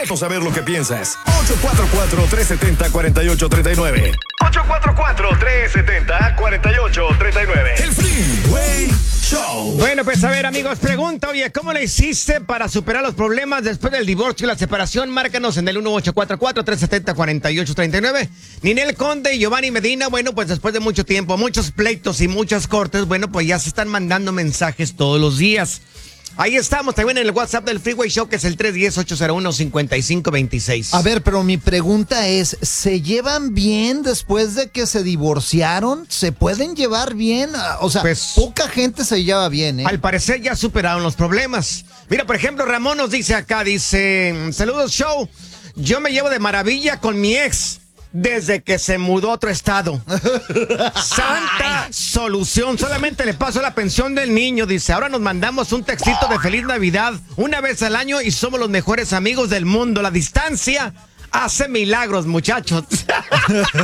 Déjanos saber lo que piensas. 844-370-4839. 844-370-4839. El Freeway Show. Bueno, pues a ver, amigos, pregunta, oye, ¿cómo le hiciste para superar los problemas después del divorcio y la separación? Márcanos en el 1844-370-4839. Ninel Conde y Giovanni Medina, bueno, pues después de mucho tiempo, muchos pleitos y muchas cortes, bueno, pues ya se están mandando mensajes todos los días. Ahí estamos, también en el WhatsApp del Freeway Show, que es el 310-801-5526. A ver, pero mi pregunta es, ¿se llevan bien después de que se divorciaron? ¿Se pueden llevar bien? O sea, Pues, poca gente se lleva bien, ¿eh? Al parecer ya superaron los problemas. Mira, por ejemplo, Ramón nos dice acá, dice, saludos, show, yo me llevo de maravilla con mi ex desde que se mudó a otro estado. Santa solución, solamente le paso la pensión del niño, dice, ahora nos mandamos un textito de Feliz Navidad una vez al año y somos los mejores amigos del mundo. La distancia hace milagros, muchachos.